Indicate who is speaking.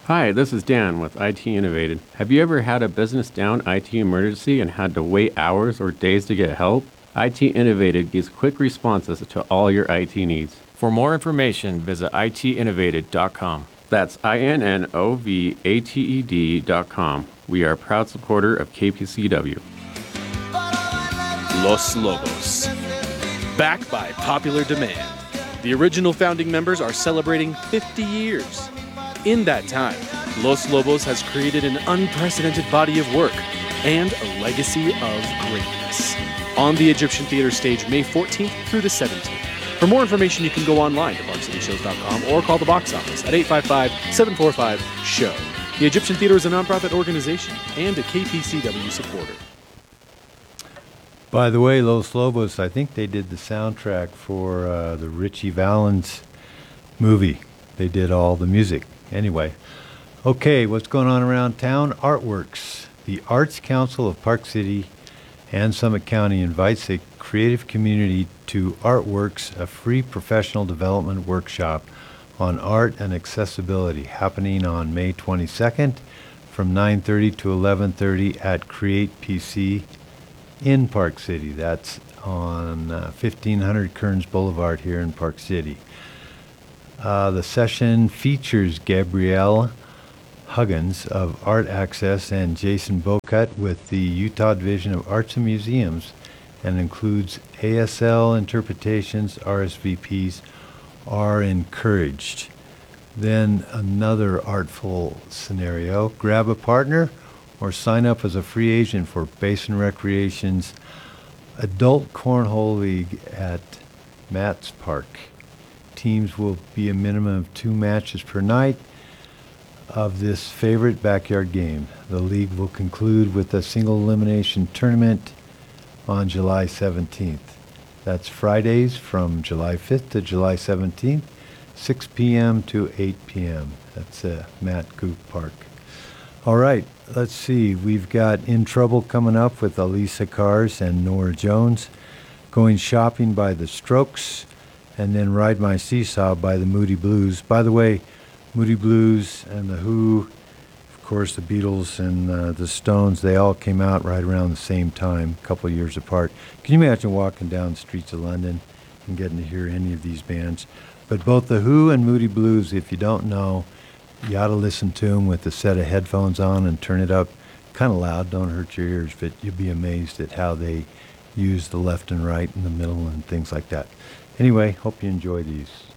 Speaker 1: Hi, this is Dan with IT Innovated. Have you ever had a business down IT emergency and had to wait hours or days to get help? IT Innovated gives quick responses to all your IT needs.
Speaker 2: For more information, visit itinnovated.com.
Speaker 1: That's INNOVATED.com. We are a proud supporter of KPCW.
Speaker 3: Los Lobos. Back by popular demand. The original founding members are celebrating 50 years. In that time, Los Lobos has created an unprecedented body of work and a legacy of greatness. On the Egyptian Theater stage May 14th through the 17th. For more information, you can go online to parkcityshows.com or call the box office at 855-745-SHOW. The Egyptian Theater is a nonprofit organization and a KPCW supporter.
Speaker 4: By the way, Los Lobos, I think they did the soundtrack for the Richie Valens movie. They did all the music. Anyway, okay, what's going on around town? Artworks. The Arts Council of Park City and Summit County invites the creative community to Artworks, a free professional development workshop on art and accessibility, happening on May 22nd from 9:30 to 11:30 at Create PC in Park City. That's on 1500 Kearns Boulevard here in Park City. The session features Gabrielle Huggins of Art Access and Jason Bocut with the Utah Division of Arts and Museums, and includes ASL interpretations. RSVPs are encouraged. Then another artful scenario: grab a partner or sign up as a free agent for Basin Recreation's Adult Cornhole League at Matt's Park. Teams will be a minimum of 2 matches per night of this favorite backyard game. The league will conclude with a single elimination tournament on July 17th. That's Fridays from July 5th to July 17th, 6 p.m. to 8 p.m. That's Matt Goop Park. All right, let's see. We've got In Trouble coming up with Alisa Cars and Nora Jones, Going Shopping by The Strokes, and then Ride My Seesaw by the Moody Blues. By the way, Moody Blues and The Who, of course the Beatles and the Stones, they all came out right around the same time, a couple of years apart. Can you imagine walking down the streets of London and getting to hear any of these bands? But both The Who and Moody Blues, if you don't know, you ought to listen to them with a set of headphones on and turn it up kind of loud, don't hurt your ears, but you'll be amazed at how they use the left and right and the middle and things like that. Anyway, hope you enjoy these.